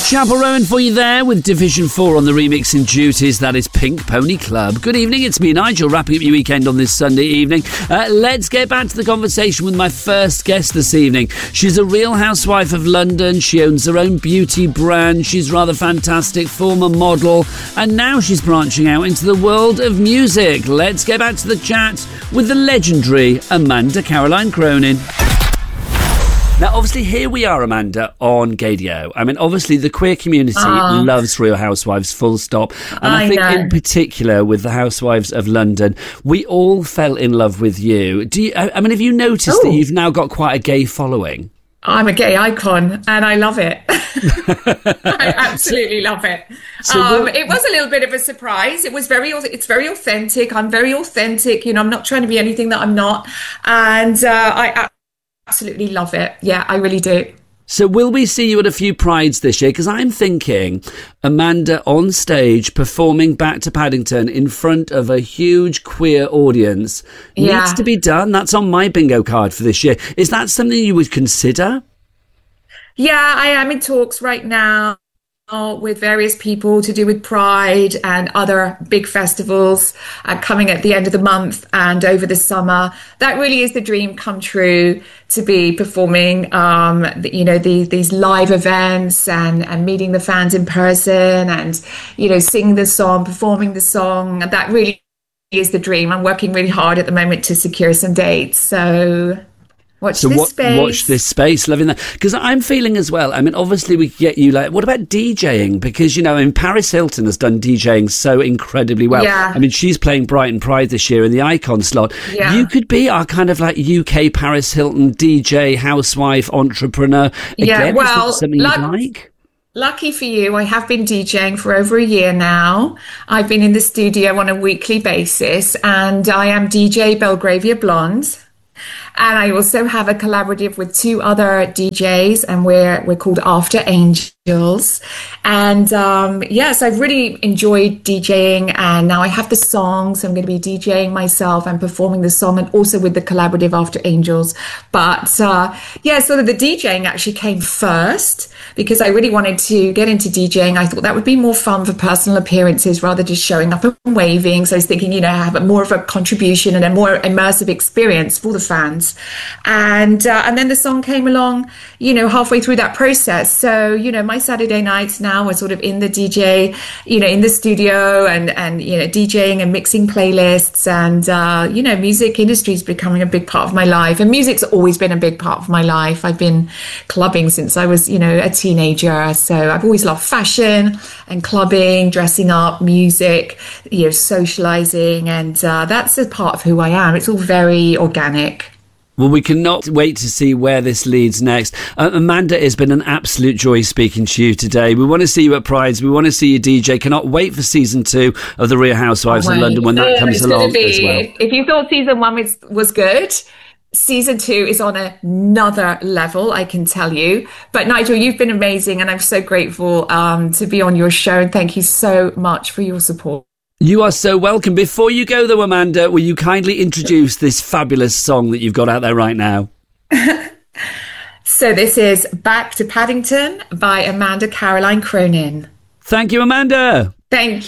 Chapel Rowan for you there with Division 4 on the remixing duties. That is Pink Pony Club. Good evening, it's me, Nigel, wrapping up your weekend on this Sunday evening. Let's get back to the conversation with my first guest this evening. She's a real housewife of London. She owns her own beauty brand. She's rather fantastic, former model, and now she's branching out into the world of music. Let's get back to the chat with the legendary Amanda Caroline Cronin. Now, obviously, here we are, Amanda, on Gaydio. I mean, obviously, the queer community loves Real Housewives, full stop. And I think in particular with the Housewives of London, we all fell in love with you. I mean, have you noticed that you've now got quite a gay following? I'm a gay icon and I love it. I absolutely love it. It was a little bit of a surprise. It's very authentic. I'm very authentic. You know, I'm not trying to be anything that I'm not. And I absolutely love it. Yeah, I really do. So will we see you at a few Prides this year? Because I'm thinking Amanda on stage performing Back to Paddington in front of a huge queer audience needs to be done. That's on my bingo card for this year. Is that something you would consider? Yeah, I am in talks right now with various people to do with Pride and other big festivals coming at the end of the month and over the summer. That really is the dream come true, to be performing, these live events and meeting the fans in person and, you know, singing the song, performing the song. That really is the dream. I'm working really hard at the moment to secure some dates. So watch this space, loving that. Because I'm feeling as well, I mean, obviously we could get you, like, what about DJing? Because, you know, I mean, Paris Hilton has done DJing so incredibly well. Yeah. I mean, she's playing Brighton Pride this year in the Icon slot. Yeah. You could be our kind of like UK Paris Hilton DJ, housewife, entrepreneur. Again, is that something you'd like? Lucky for you, I have been DJing for over a year now. I've been in the studio on a weekly basis, and I am DJ Belgravia Blonde. And I also have a collaborative with two other DJs, and we're called After Angels. And yes, I've really enjoyed DJing, and now I have the song, so I'm going to be DJing myself and performing the song, and also with the collaborative After Angels. But sort of the DJing actually came first because I really wanted to get into DJing. I thought that would be more fun for personal appearances rather than just showing up and waving. So I was thinking, you know, have more of a contribution and a more immersive experience for the fans. And then the song came along, you know, halfway through that process. So, you know, my Saturday nights now are sort of in the DJ, you know, in the studio and you know, DJing and mixing playlists. And, you know, music industry is becoming a big part of my life. And music's always been a big part of my life. I've been clubbing since I was, you know, a teenager. So I've always loved fashion and clubbing, dressing up, music, you know, socializing. And that's a part of who I am. It's all very organic. Well, we cannot wait to see where this leads next. Amanda, it's been an absolute joy speaking to you today. We want to see you at Prides. We want to see you DJ. Cannot wait for season 2 of The Real Housewives of London when that comes along as well. If you thought season 1 was good, season 2 is on another level, I can tell you. But Nigel, you've been amazing, and I'm so grateful to be on your show. And thank you so much for your support. You are so welcome. Before you go, though, Amanda, will you kindly introduce this fabulous song that you've got out there right now? So this is Back to Paddington by Amanda Caroline Cronin. Thank you, Amanda. Thank you.